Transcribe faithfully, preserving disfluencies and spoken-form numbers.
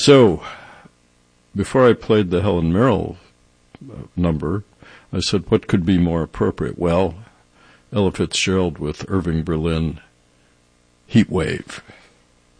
So, before I played the Helen Merrill number, I said, what could be more appropriate? Well, Ella Fitzgerald with Irving Berlin, Heat Wave.